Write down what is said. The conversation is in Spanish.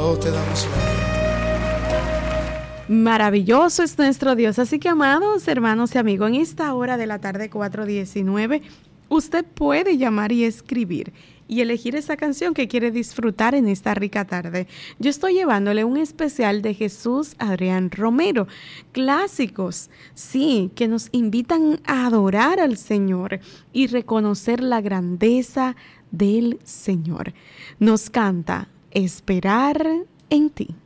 Oh, te damos la gloria. Maravilloso es nuestro Dios. Así que, amados hermanos y amigos, en esta hora de la tarde 4:19, usted puede llamar y escribir y elegir esa canción que quiere disfrutar en esta rica tarde. Yo estoy llevándole un especial de Jesús Adrián Romero, clásicos, sí, que nos invitan a adorar al Señor y reconocer la grandeza del Señor. Nos canta Esperar en ti.